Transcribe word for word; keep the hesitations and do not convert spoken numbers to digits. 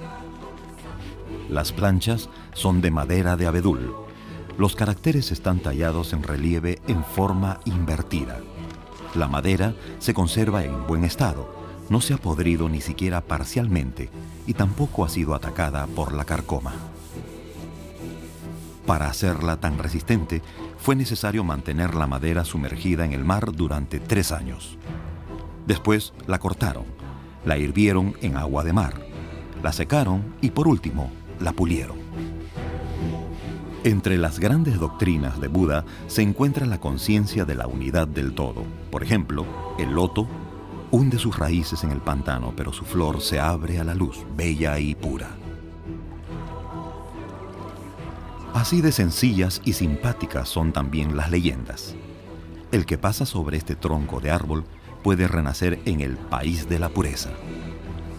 Las planchas son de madera de abedul. Los caracteres están tallados en relieve en forma invertida. La madera se conserva en buen estado, no se ha podrido ni siquiera parcialmente y tampoco ha sido atacada por la carcoma. Para hacerla tan resistente, fue necesario mantener la madera sumergida en el mar durante tres años. Después la cortaron, la hirvieron en agua de mar, la secaron y por último la pulieron. Entre las grandes doctrinas de Buda se encuentra la conciencia de la unidad del todo. Por ejemplo, el loto hunde sus raíces en el pantano, pero su flor se abre a la luz, bella y pura. Así de sencillas y simpáticas son también las leyendas. El que pasa sobre este tronco de árbol puede renacer en el país de la pureza.